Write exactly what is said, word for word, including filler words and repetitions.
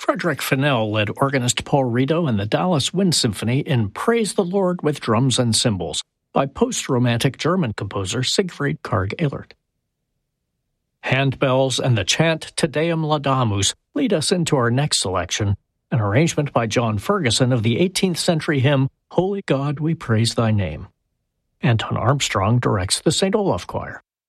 Frederick Fennell led organist Paul Rito and the Dallas Wind Symphony in Praise the Lord with Drums and Cymbals by post-Romantic German composer Siegfried Karg-Ehlert. Handbells and the chant Te Deum Laudamus lead us into our next selection, an arrangement by John Ferguson of the eighteenth century hymn Holy God, We Praise Thy Name. Anton Armstrong directs the Saint Olaf Choir.